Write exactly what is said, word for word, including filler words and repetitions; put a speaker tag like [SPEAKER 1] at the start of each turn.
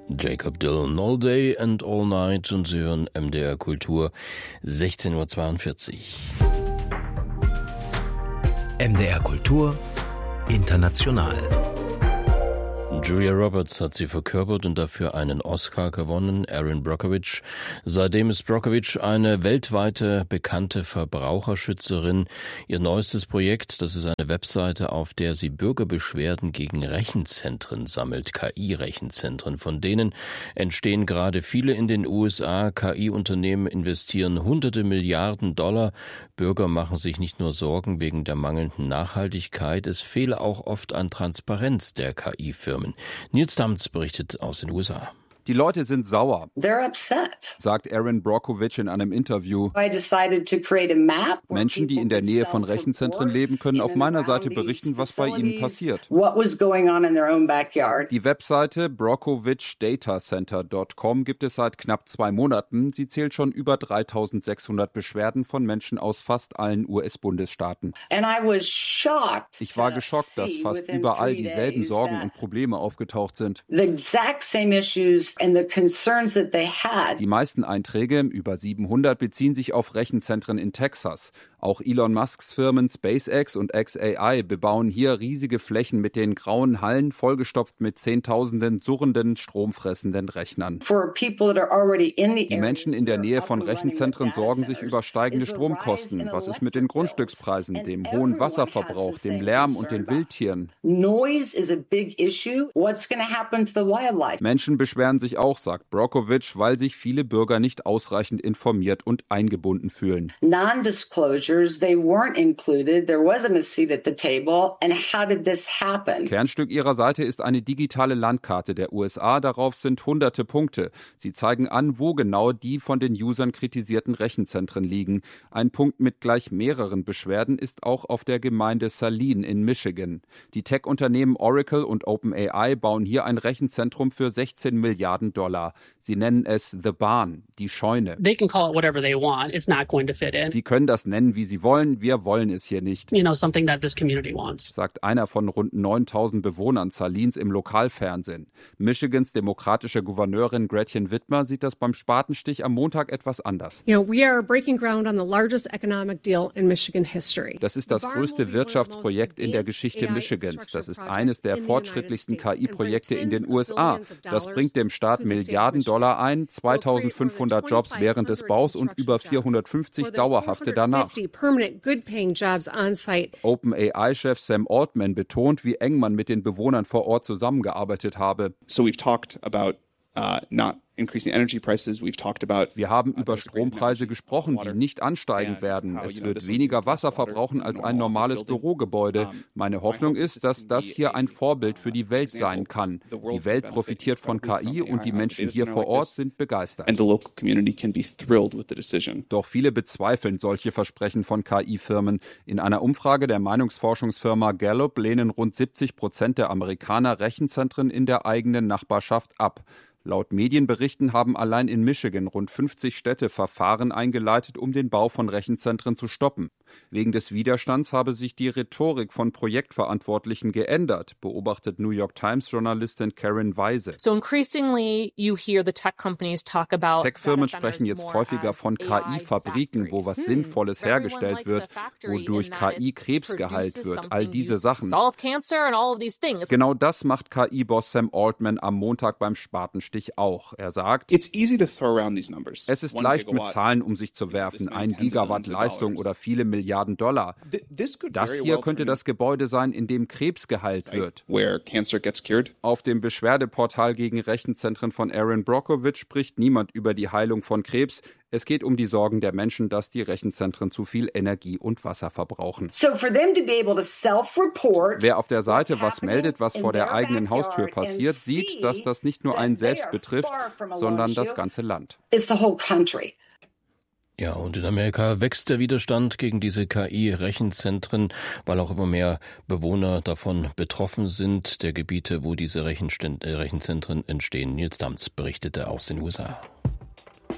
[SPEAKER 1] Jakob Dylan, All Day and All Night, und Sie hören M D R Kultur, sechzehn Uhr zweiundvierzig.
[SPEAKER 2] M D R Kultur International.
[SPEAKER 1] Julia Roberts hat sie verkörpert und dafür einen Oscar gewonnen, Erin Brockovich. Seitdem ist Brockovich eine weltweite bekannte Verbraucherschützerin. Ihr neuestes Projekt, das ist eine Webseite, auf der sie Bürgerbeschwerden gegen Rechenzentren sammelt, K I-Rechenzentren. Von denen entstehen gerade viele in den U S A. K I-Unternehmen investieren hunderte Milliarden Dollar. Bürger machen sich nicht nur Sorgen wegen der mangelnden Nachhaltigkeit, es fehle auch oft an Transparenz der K I-Firmen. Nils Damz berichtet aus den U S A.
[SPEAKER 3] Die Leute sind sauer,
[SPEAKER 4] They're upset.
[SPEAKER 3] sagt Erin Brockovich in einem Interview.
[SPEAKER 4] I decided to create a map where
[SPEAKER 3] Menschen, die in der Nähe von Rechenzentren leben, können auf meiner Seite berichten, was bei ihnen passiert.
[SPEAKER 4] What was going on in their own backyard.
[SPEAKER 3] Die Webseite brockovich data center Punkt com gibt es seit knapp zwei Monaten. Sie zählt schon über dreitausendsechshundert Beschwerden von Menschen aus fast allen U S-Bundesstaaten.
[SPEAKER 4] And I was shocked.
[SPEAKER 3] Ich war geschockt, dass fast überall dieselben Sorgen und Probleme aufgetaucht sind.
[SPEAKER 4] The exact same issues and the concerns that they had.
[SPEAKER 3] Die meisten Einträge, über siebenhundert, beziehen sich auf Rechenzentren in Texas. Auch Elon Musks Firmen SpaceX und X A I bebauen hier riesige Flächen mit den grauen Hallen, vollgestopft mit Zehntausenden surrenden, stromfressenden Rechnern. Die Menschen in der Nähe von Rechenzentren sorgen sich über steigende Stromkosten. Was ist mit den Grundstückspreisen, dem hohen Wasserverbrauch, dem Lärm und den Wildtieren? Menschen beschweren sich auch, sagt Brockovich, weil sich viele Bürger nicht ausreichend informiert und eingebunden fühlen.
[SPEAKER 4] Non-disclosures, they weren't included. There wasn't a seat at the table. And how did this happen?
[SPEAKER 3] Kernstück ihrer Seite ist eine digitale Landkarte der U S A. Darauf sind hunderte Punkte. Sie zeigen an, wo genau die von den Usern kritisierten Rechenzentren liegen. Ein Punkt mit gleich mehreren Beschwerden ist auch auf der Gemeinde Saline in Michigan. Die Tech-Unternehmen Oracle und OpenAI bauen hier ein Rechenzentrum für sechzehn Milliarden Dollar. Sie nennen es The Barn, die Scheune.
[SPEAKER 5] They can call it whatever they want. It's not going to fit in.
[SPEAKER 3] Sie können das nennen, wie sie wollen. Wir wollen es hier nicht.
[SPEAKER 5] You know, something that this community wants.
[SPEAKER 3] Sagt einer von rund neuntausend Bewohnern Salins im Lokalfernsehen. Michigans demokratische Gouverneurin Gretchen Whitmer sieht das beim Spatenstich am Montag etwas anders.
[SPEAKER 6] You know, we are breaking ground on the largest economic deal in Michigan history.
[SPEAKER 3] Das ist das größte Wirtschaftsprojekt in der Geschichte Michigans. Das ist eines der fortschrittlichsten K I-Projekte in den U S A. Das bringt dem Staat Milliarden Dollar ein, zweitausendfünfhundert Jobs während des Baus und über vierhundertfünfzig dauerhafte danach. OpenAI-Chef Sam Altman betont, wie eng man mit den Bewohnern vor Ort zusammengearbeitet habe.
[SPEAKER 7] So we've talked about uh, not increasing energy prices. We've talked about
[SPEAKER 3] Wir haben über Strompreise gesprochen, die nicht ansteigen werden. Es wird weniger Wasser verbrauchen als ein normales Bürogebäude. Meine Hoffnung ist, dass das hier ein Vorbild für die Welt sein kann. Die Welt profitiert von K I und die Menschen hier vor Ort sind begeistert. Doch viele bezweifeln solche Versprechen von K I-Firmen. In einer Umfrage der Meinungsforschungsfirma Gallup lehnen rund siebzig Prozent der Amerikaner Rechenzentren in der eigenen Nachbarschaft ab. Laut Medienberichten haben allein in Michigan rund fünfzig Städte Verfahren eingeleitet, um den Bau von Rechenzentren zu stoppen. Wegen des Widerstands habe sich die Rhetorik von Projektverantwortlichen geändert, beobachtet New York Times-Journalistin Karen Weise.
[SPEAKER 8] So increasingly you hear the tech companies talk about
[SPEAKER 3] Tech-Firmen sprechen jetzt häufiger von K I-Fabriken, wo was Sinnvolles hergestellt wird, wodurch K I Krebs geheilt wird, all diese Sachen. Genau das macht K I-Boss Sam Altman am Montag beim Spatenstich auch. Er sagt,
[SPEAKER 7] It's easy to throw around these numbers.
[SPEAKER 3] es ist leicht, mit Zahlen um sich zu werfen, ein Gigawatt Leistung oder viele Milliarden Dollar. Das hier könnte das Gebäude sein, in dem Krebs geheilt wird. Auf dem Beschwerdeportal gegen Rechenzentren von Erin Brockovich spricht niemand über die Heilung von Krebs. Es geht um die Sorgen der Menschen, dass die Rechenzentren zu viel Energie und Wasser verbrauchen. Wer auf der Seite was meldet, was vor der eigenen Haustür passiert, sieht, dass das nicht nur einen selbst betrifft, sondern das ganze Land.
[SPEAKER 1] Ja, und in Amerika wächst der Widerstand gegen diese K I-Rechenzentren, weil auch immer mehr Bewohner davon betroffen sind, der Gebiete, wo diese Rechensten- Rechenzentren entstehen. Nils Damz berichtete aus den U S A.